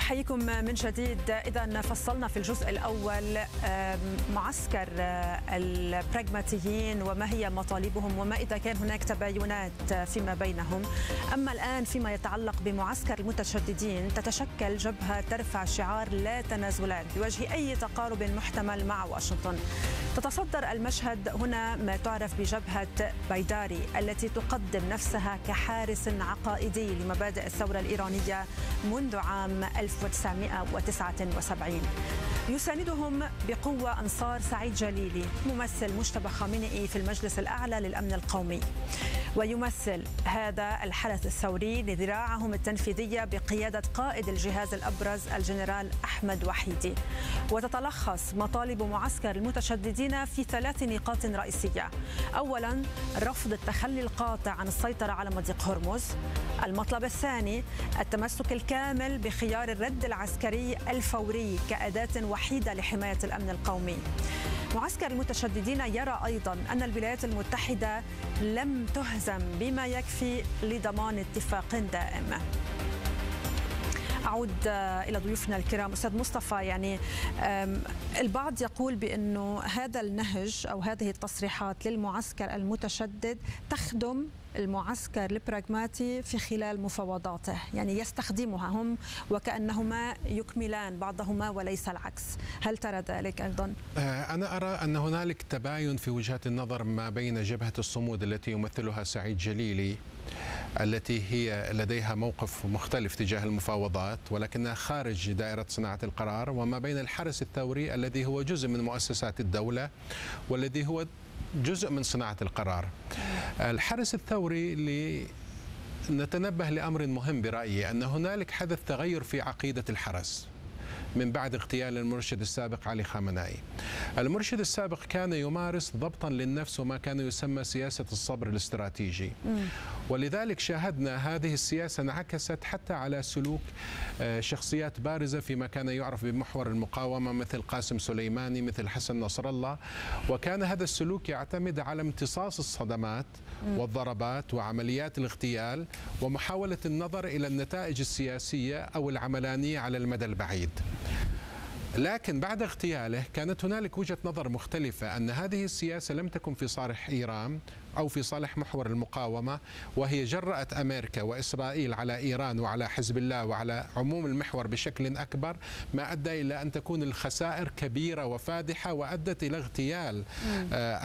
أحييكم من جديد. إذا فصلنا في الجزء الأول معسكر البراغماتيين وما هي مطالبهم وما إذا كان هناك تباينات فيما بينهم. أما الآن فيما يتعلق بمعسكر المتشددين، تتشكل جبهة ترفع شعار لا تنازلات بوجه أي تقارب محتمل مع واشنطن. تتصدر المشهد هنا ما تعرف بجبهة بايداري التي تقدم نفسها كحارس عقائدي لمبادئ الثورة الإيرانية منذ عام 1979. يساندهم بقوة أنصار سعيد جليلي ممثل مجتبى خامنئي في المجلس الأعلى للأمن القومي، ويمثل هذا الحرس الثوري لذراعهم التنفيذية بقيادة قائد الجهاز الأبرز الجنرال أحمد وحيدي. وتتلخص مطالب معسكر المتشددين في 3 نقاط رئيسية. أولا، رفض التخلي القاطع عن السيطرة على مضيق هرمز. المطلب الثاني، التمسك الكامل بخيار الرد العسكري الفوري كأداة وحيدة لحماية الأمن القومي. معسكر المتشددين يرى أيضا أن الولايات المتحدة لم تهزم بما يكفي لضمان اتفاق دائم. أعود إلى ضيوفنا الكرام. أستاذ مصطفى، يعني البعض يقول بأنه هذا النهج أو هذه التصريحات للمعسكر المتشدد تخدم المعسكر البراغماتي في خلال مفاوضاته، يعني يستخدمها هم وكأنهما يكملان بعضهما وليس العكس. هل ترى ذلك أيضا؟ أنا أرى أن هنالك تباين في وجهات النظر ما بين جبهة الصمود التي يمثلها سعيد جليلي التي هي لديها موقف مختلف تجاه المفاوضات ولكنها خارج دائرة صناعة القرار، وما بين الحرس الثوري الذي هو جزء من مؤسسات الدولة والذي هو جزء من صناعة القرار. الحرس الثوري نتنبه لأمر مهم برأيي، أن هنالك حدث تغير في عقيدة الحرس من بعد اغتيال المرشد السابق علي خامنئي. المرشد السابق كان يمارس ضبطا للنفس وما كان يسمى سياسة الصبر الاستراتيجي، ولذلك شاهدنا هذه السياسة انعكست حتى على سلوك شخصيات بارزة فيما كان يعرف بمحور المقاومة مثل قاسم سليماني، مثل حسن نصر الله. وكان هذا السلوك يعتمد على امتصاص الصدمات والضربات وعمليات الاغتيال ومحاولة النظر إلى النتائج السياسية أو العملانية على المدى البعيد. لكن بعد اغتياله كانت هنالك وجهة نظر مختلفة، أن هذه السياسة لم تكن في صالح إيران أو في صالح محور المقاومة، وهي جرأت أمريكا وإسرائيل على إيران وعلى حزب الله وعلى عموم المحور بشكل أكبر، ما أدى إلى أن تكون الخسائر كبيرة وفادحة وأدت إلى اغتيال